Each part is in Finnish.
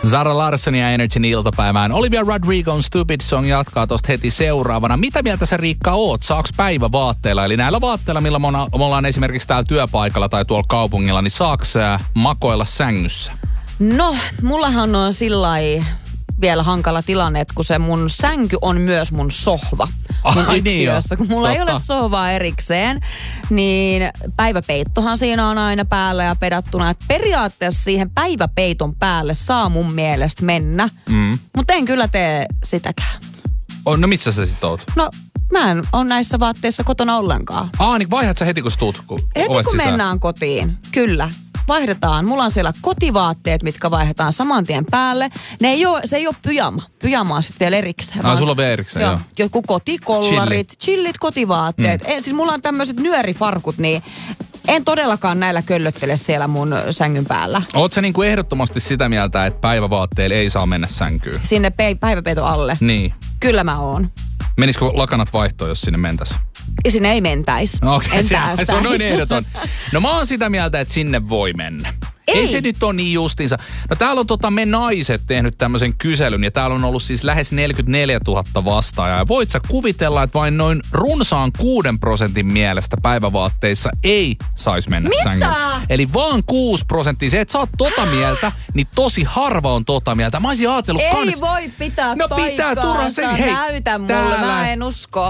Zara Larsson ja Energyn iltapäivään. Olivia Rodrigon Stupid Song jatkaa tosta heti seuraavana. Mitä mieltä sä, Riikka, oot? Saaks päivävaatteilla? Eli näillä vaatteilla, millä me ollaan esimerkiksi täällä työpaikalla tai tuolla kaupungilla, niin saaks makoilla sängyssä? No, mullahan on sillai vielä hankala tilanne, että kun se mun sänky on myös mun sohva. Mun yksiössä, kun mulla ei ole sohvaa erikseen, niin päiväpeittohan siinä on aina päällä ja pedattuna. Että periaatteessa siihen päiväpeiton päälle saa mun mielestä mennä, mutta en kyllä tee sitäkään. No missä sä sit oot? No mä en ole näissä vaatteissa kotona ollenkaan. Niin vaihdat sä heti kun sä tuut? Heti kun mennään kotiin, kyllä. Vaihdetaan. Mulla on siellä kotivaatteet, mitkä vaihdetaan saman tien päälle. Se ei ole pyjama. Pyjama on sitten vielä erikseen. Sulla on vielä erikseen, joo. Joku kotikollarit, chillit kotivaatteet. Siis mulla on tämmöiset nyörifarkut, niin en todellakaan näillä köllöttele siellä mun sängyn päällä. Oot sä niinku ehdottomasti sitä mieltä, että päivävaatteille ei saa mennä sänkyyn? Sinne päiväpeiton alle? Niin. Kyllä mä oon. Menisikö lakanat vaihtoon, jos sinne mentäisi? Ja sinne ei mentäisi. Okei, se on noin ehdoton. No mä oon sitä mieltä, että sinne voi mennä. Ei se nyt ole niin justiinsa. No täällä on me naiset tehnyt tämmöisen kyselyn ja täällä on ollut siis lähes 44 000 vastaajaa. Ja voit sä kuvitella, että vain noin runsaan 6% mielestä päivävaatteissa ei saisi mennä sängyyn. Eli vaan 6%. Se, että sä oot mieltä, niin tosi harva on mieltä. Mä olisin ajatellut ei voi pitää paikkaansa. Näytä mulle, mä en usko.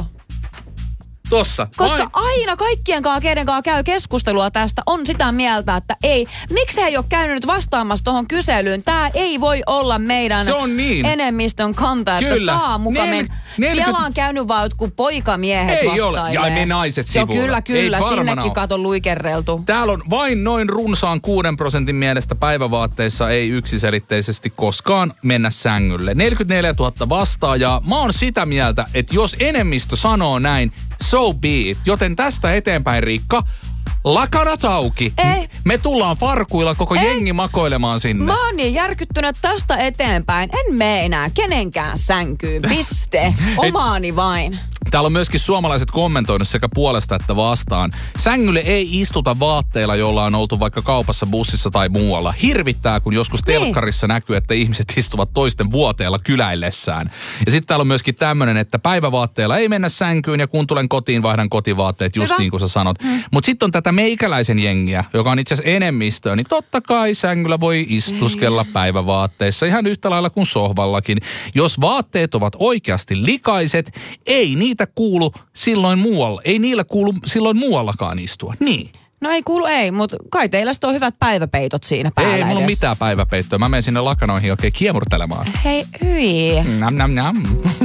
Tossa. Koska aina kaikkien kanssa, keiden kanssa käy keskustelua tästä, on sitä mieltä, että ei. Miksi he ei ole käynyt nyt vastaamassa tuohon kyselyyn? Tämä ei voi olla meidän enemmistön kanta, että kyllä. Saa mukaan Siellä on käynyt vaan jotkut poikamiehet ei vastailee. Ole. Ja me naiset sivuilla. Kyllä. Sinnekin kato luikerreltu. Täällä on vain noin runsaan 6% mielestä päivävaatteissa ei yksiselitteisesti koskaan mennä sängylle. 44 000 vastaajaa. Mä oon sitä mieltä, että jos enemmistö sanoo näin, so be it. Joten tästä eteenpäin, Riikka, lakanat auki. Ei. Me tullaan farkuilla koko jengi makoilemaan sinne. Mä oon niin järkyttynyt tästä eteenpäin. En mene enää kenenkään sänkyyn. Piste. Omaani vain. Täällä on myöskin suomalaiset kommentoinut sekä puolesta että vastaan. Sängylle ei istuta vaatteilla, jolla on oltu vaikka kaupassa, bussissa tai muualla. Hirvittää, kun joskus telkkarissa näkyy, että ihmiset istuvat toisten vuoteella kyläillessään. Ja sitten täällä on myöskin tämmönen, että päivävaatteilla ei mennä sänkyyn ja kun tulen kotiin, vaihdan kotivaatteet, just niin kuin sä sanot. Mutta sitten on tätä meikäläisen jengiä, joka on itse asiassa enemmistöä, niin totta kai sängyllä voi istuskella päivävaatteissa ihan yhtä lailla kuin sohvallakin. Jos vaatteet ovat oikeasti likaiset, ei niitä kuulu silloin muualla. Ei niillä kuulu silloin muuallakaan istua. Niin. No ei kuulu, mutta kai teillä on hyvät päiväpeitot siinä päällä ei mulla ole mitään päiväpeittoa. Mä menen sinne lakanoihin oikein kiemurtelemaan. Hei, hyi. Nam.